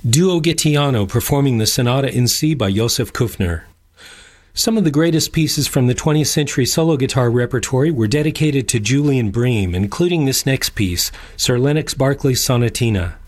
Duo Gittiano performing the Sonata in C by Josef Kufner. Some of the greatest pieces from the 20th century solo guitar repertory were dedicated to Julian Bream, including this next piece, Sir Lennox Berkeley's Sonatina.